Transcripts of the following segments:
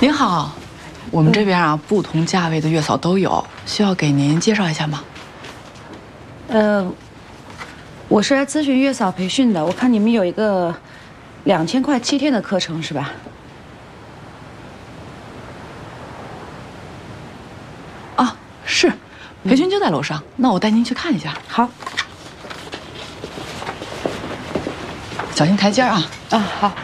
您好，我们这边啊，不同价位的月嫂都有，需要给您介绍一下吗？ 我是来咨询月嫂培训的，我看你们有一个2000块7天的课程是吧？ 啊，是，培训就在楼上，那我带您去看一下。 好。 小心台阶啊！ 啊，好。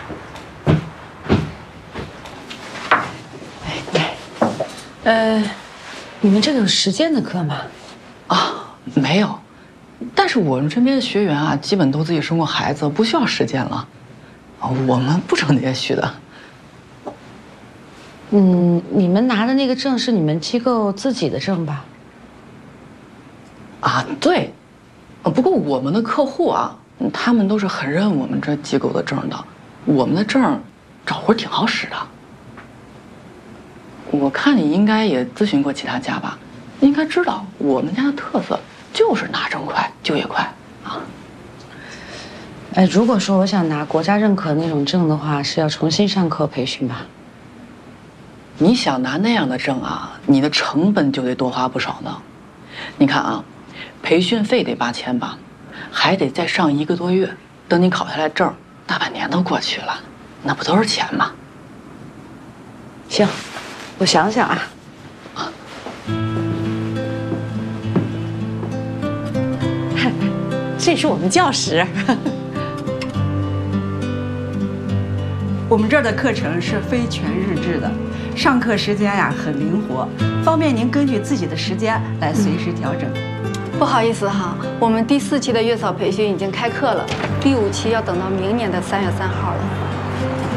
你们这个有实践的课吗？ 啊，没有，但是我们这边的学员啊，基本都自己生过孩子，不需要实践了。我们不挣那些虚的。 你们拿的那个证是你们机构自己的证吧？ 啊，对。不过我们的客户啊，他们都是很认我们这机构的证的。我们的证找活挺好使的。我看你应该也咨询过其他家吧，应该知道我们家的特色就是拿证快，就业快啊。 如果说我想拿国家认可那种证的话，是要重新上课培训吧？ 你想拿那样的证啊，你的成本就得多花不少呢。你看啊，培训费得8000吧，还得再上1个多月，等你考下来证，大半年都过去了，那不都是钱吗？ 行。我想想啊，这是我们教室。 我们这儿的课程是非全日制的，上课时间呀很灵活，方便您根据自己的时间来随时调整。 不好意思哈，我们第4期的月嫂培训已经开课了，第5期要等到明年的3月3号了。